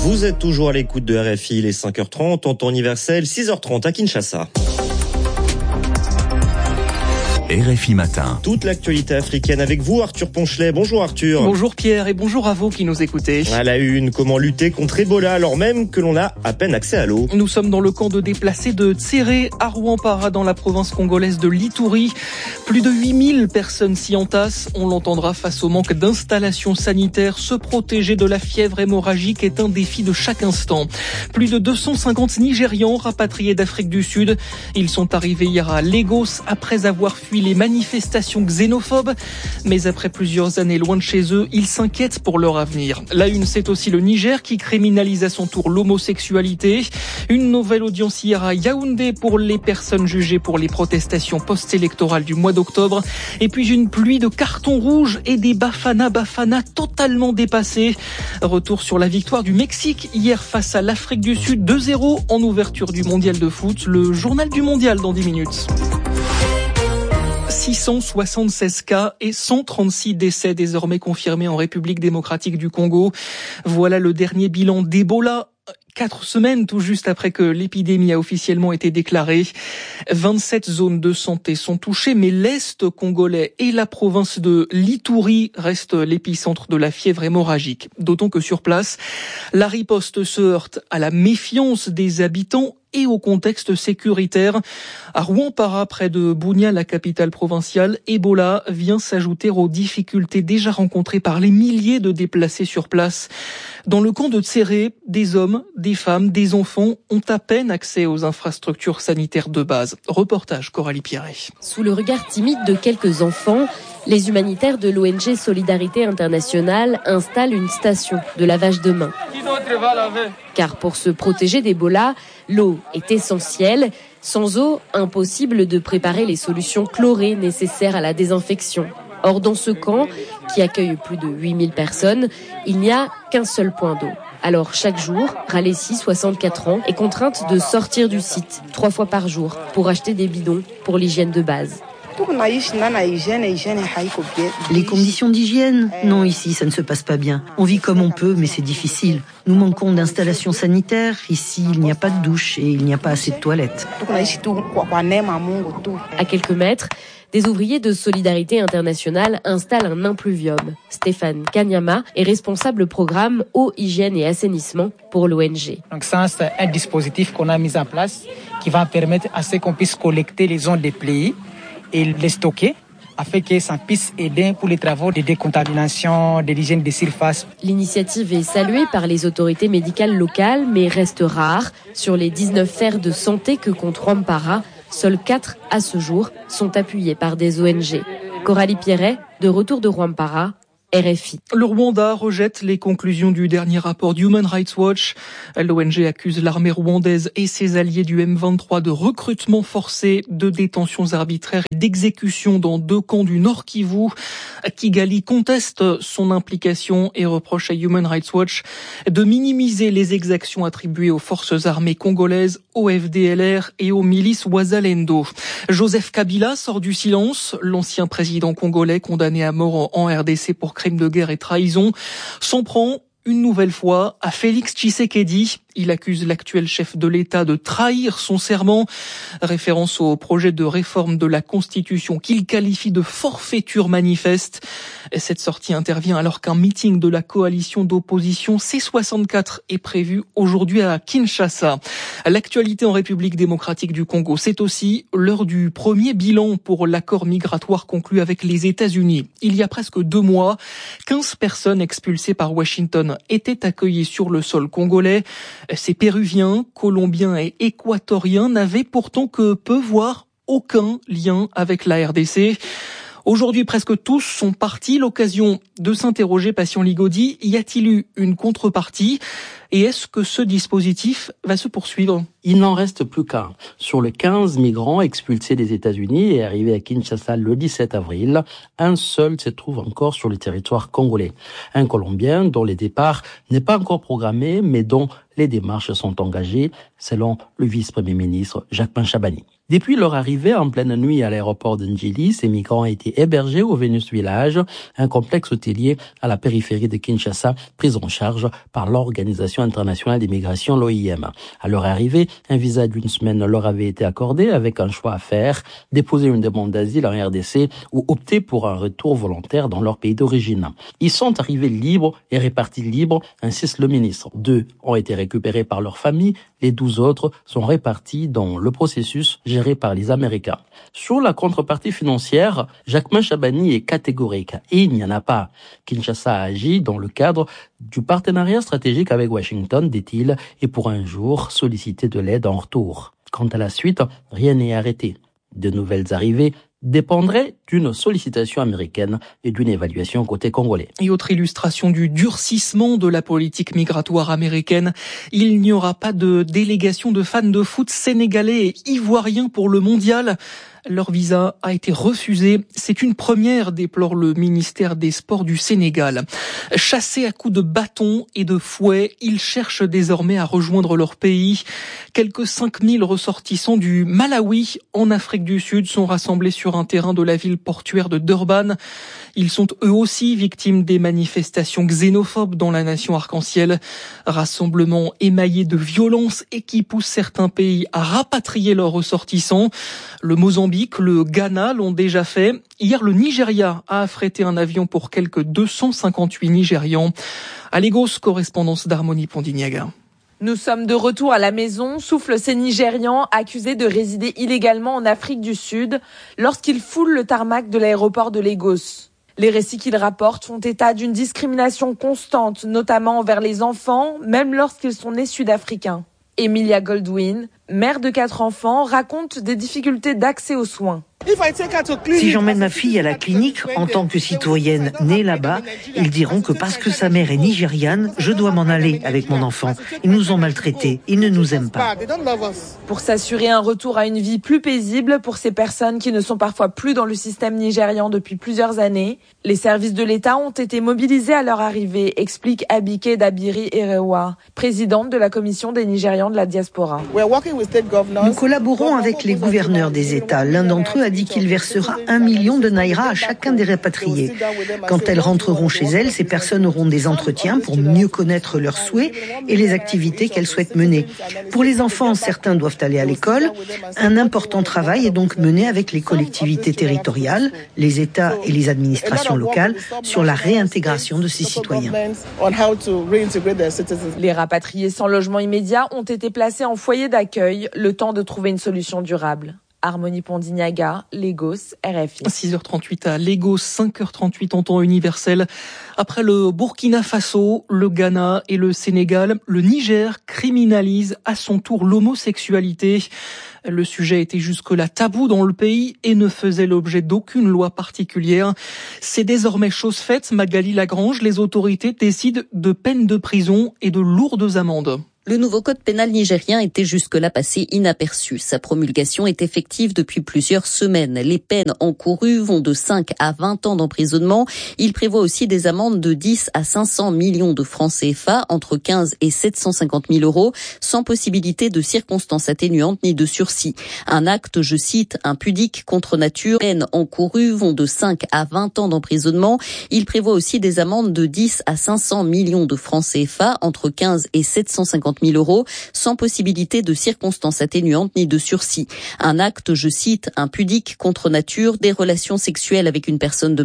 Vous êtes toujours à l'écoute de RFI, les 5h30 en temps universel, 6h30 à Kinshasa. RFI Matin. Toute l'actualité africaine avec vous, Arthur Ponchelet. Bonjour Arthur. Bonjour Pierre et bonjour à vous qui nous écoutez. À la une, comment lutter contre Ebola alors même que l'on a à peine accès à l'eau. Nous sommes dans le camp de déplacés de Tséré à Rwampara dans la province congolaise de l'Ituri. Plus de 8000 personnes s'y entassent. On l'entendra face au manque d'installations sanitaires. Se protéger de la fièvre hémorragique est un défi de chaque instant. Plus de 250 Nigérians rapatriés d'Afrique du Sud. Ils sont arrivés hier à Lagos après avoir fui les manifestations xénophobes. Mais après plusieurs années loin de chez eux, ils s'inquiètent pour leur avenir. La une, c'est aussi le Niger qui criminalise à son tour l'homosexualité. Une nouvelle audience hier à Yaoundé pour les personnes jugées pour les protestations post-électorales du mois d'octobre. Et puis une pluie de cartons rouges et des Bafana totalement dépassés. Retour sur la victoire du Mexique hier face à l'Afrique du Sud 2-0 en ouverture du mondial de foot. Le journal du mondial dans 10 minutes. 676 cas et 136 décès désormais confirmés en République démocratique du Congo. Voilà le dernier bilan d'Ebola. 4 semaines tout juste après que l'épidémie a officiellement été déclarée. 27 zones de santé sont touchées, mais l'Est congolais et la province de l'Ituri restent l'épicentre de la fièvre hémorragique. D'autant que sur place, la riposte se heurte à la méfiance des habitants et au contexte sécuritaire. À Rwampara, près de Bunia, la capitale provinciale, Ebola vient s'ajouter aux difficultés déjà rencontrées par les milliers de déplacés sur place. Dans le camp de Tséré, des hommes, des femmes, des enfants ont à peine accès aux infrastructures sanitaires de base. Reportage Coralie Pierret. Sous le regard timide de quelques enfants, les humanitaires de l'ONG Solidarité Internationale installent une station de lavage de mains. Car pour se protéger d'Ebola, l'eau est essentielle. Sans eau, impossible de préparer les solutions chlorées nécessaires à la désinfection. Or, dans ce camp, qui accueille plus de 8000 personnes, il n'y a qu'un seul point d'eau. Alors, chaque jour, Ralessi, 64 ans, est contrainte de sortir du site 3 fois par jour pour acheter des bidons pour l'hygiène de base. Les conditions d'hygiène? Non, ici, ça ne se passe pas bien. On vit comme on peut, mais c'est difficile. Nous manquons d'installations sanitaires. Ici, il n'y a pas de douche et il n'y a pas assez de toilettes. À quelques mètres, des ouvriers de Solidarité Internationale installent un impluvium. Stéphane Kanyama est responsable programme eau, hygiène et assainissement pour l'ONG. Donc ça, c'est un dispositif qu'on a mis en place qui va permettre à ce qu'on puisse collecter les ondes déplayées et les stocker afin que ça puisse aider pour les travaux de décontamination, de l'hygiène des surfaces. L'initiative est saluée par les autorités médicales locales, mais reste rare. Sur les 19 fers de santé que compte Rwampara, seuls 4 à ce jour sont appuyés par des ONG. Coralie Pierret, de retour de Rwampara, RFI. Le Rwanda rejette les conclusions du dernier rapport d'Human Rights Watch. L'ONG accuse l'armée rwandaise et ses alliés du M23 de recrutement forcé, de détentions arbitraires et d'exécutions dans 2 camps du Nord Kivu. Kigali conteste son implication et reproche à Human Rights Watch de minimiser les exactions attribuées aux forces armées congolaises, au FDLR et aux milices Wazalendo. Joseph Kabila sort du silence. L'ancien président congolais condamné à mort en RDC pour crimes de guerre et trahison s'en prend une nouvelle fois à Félix Tshisekedi. Il accuse l'actuel chef de l'État de trahir son serment. Référence au projet de réforme de la Constitution qu'il qualifie de forfaiture manifeste. Cette sortie intervient alors qu'un meeting de la coalition d'opposition C64 est prévu aujourd'hui à Kinshasa. L'actualité en République démocratique du Congo, c'est aussi l'heure du premier bilan pour l'accord migratoire conclu avec les États-Unis. Il y a presque 2 mois, 15 personnes expulsées par Washington étaient accueillies sur le sol congolais. Ces Péruviens, Colombiens et Équatoriens n'avaient pourtant que peu, voire aucun lien avec la RDC. Aujourd'hui, presque tous sont partis. L'occasion de s'interroger, Patient Ligodi, y a-t-il eu une contrepartie? Et est-ce que ce dispositif va se poursuivre? Il n'en reste plus qu'un. Sur les 15 migrants expulsés des États-Unis et arrivés à Kinshasa le 17 avril, un seul se trouve encore sur le territoire congolais. Un Colombien dont le départ n'est pas encore programmé, mais dont les démarches sont engagées, selon le vice-premier ministre Jacques Chabani. Depuis leur arrivée en pleine nuit à l'aéroport de Njili, ces migrants ont été hébergés au Venus Village, un complexe hôtelier à la périphérie de Kinshasa, pris en charge par l'Organisation internationale des migrations, l'OIM. À leur arrivée, un visa d'une semaine leur avait été accordé avec un choix à faire, déposer une demande d'asile en RDC ou opter pour un retour volontaire dans leur pays d'origine. Ils sont arrivés libres et répartis libres, insiste le ministre. 2 ont été récupérés par leur famille, les 12 autres sont répartis dans le processus géré par les Américains. Sur la contrepartie financière, Jacquemin Chabani est catégorique. Et il n'y en a pas. Kinshasa a agi dans le cadre du partenariat stratégique avec Washington, dit-il, et pour un jour solliciter de l'aide en retour. Quant à la suite, rien n'est arrêté. De nouvelles arrivées dépendrait d'une sollicitation américaine et d'une évaluation côté congolais. Et autre illustration du durcissement de la politique migratoire américaine, il n'y aura pas de délégation de fans de foot sénégalais et ivoiriens pour le mondial. Leur visa a été refusé. C'est une première, déplore le ministère des Sports du Sénégal. Chassés à coups de bâton et de fouet, ils cherchent désormais à rejoindre leur pays. Quelques 5000 ressortissants du Malawi, en Afrique du Sud, sont rassemblés sur un terrain de la ville portuaire de Durban. Ils sont eux aussi victimes des manifestations xénophobes dans la nation arc-en-ciel. Rassemblement émaillé de violence et qui pousse certains pays à rapatrier leurs ressortissants. Le Mozambique, le Ghana l'ont déjà fait. Hier, le Nigeria a affrété un avion pour quelques 258 Nigérians. À Lagos, correspondance d'Harmonie Pondignaga. Nous sommes de retour à la maison, soufflent ces Nigérians accusés de résider illégalement en Afrique du Sud lorsqu'ils foulent le tarmac de l'aéroport de Lagos. Les récits qu'ils rapportent font état d'une discrimination constante, notamment envers les enfants, même lorsqu'ils sont nés sud-africains. Emilia Goldwyn, mère de 4 enfants, raconte des difficultés d'accès aux soins. Si j'emmène ma fille à la clinique en tant que citoyenne née là-bas, ils diront que parce que sa mère est nigériane, je dois m'en aller avec mon enfant. Ils nous ont maltraités, ils ne nous aiment pas. Pour s'assurer un retour à une vie plus paisible pour ces personnes qui ne sont parfois plus dans le système nigérian depuis plusieurs années, les services de l'État ont été mobilisés à leur arrivée, explique Abike Dabiri Erewa, présidente de la commission des Nigérians de la diaspora. Nous collaborons avec les gouverneurs des États. L'un d'entre eux a dit qu'il versera 1 million de naira à chacun des rapatriés. Quand elles rentreront chez elles, ces personnes auront des entretiens pour mieux connaître leurs souhaits et les activités qu'elles souhaitent mener. Pour les enfants, certains doivent aller à l'école. Un important travail est donc mené avec les collectivités territoriales, les États et les administrations locales sur la réintégration de ces citoyens. Les rapatriés sans logement immédiat ont été placés en foyer d'accueil, le temps de trouver une solution durable. Harmonie Pondignaga, Lagos, RFI. 6h38 à Lagos, 5h38 en temps universel. Après le Burkina Faso, le Ghana et le Sénégal, le Niger criminalise à son tour l'homosexualité. Le sujet était jusque-là tabou dans le pays et ne faisait l'objet d'aucune loi particulière. C'est désormais chose faite, Magali Lagrange, les autorités décident de peines de prison et de lourdes amendes. Le nouveau code pénal nigérien était jusque-là passé inaperçu. Sa promulgation est effective depuis plusieurs semaines. Les peines encourues vont de 5 à 20 ans d'emprisonnement. Il prévoit aussi des amendes de 10 à 500 millions de francs CFA, entre 15 et 750 000 euros, sans possibilité de circonstances atténuantes ni de sursis. Un acte, je cite, impudique contre nature. Les peines encourues vont de 5 à 20 ans d'emprisonnement. Il prévoit aussi des amendes de 10 à 500 millions de francs CFA, entre 15 et 750 000 euros, sans possibilité de circonstances atténuantes ni de sursis. Un acte, je cite, impudique contre nature, des relations sexuelles avec une personne de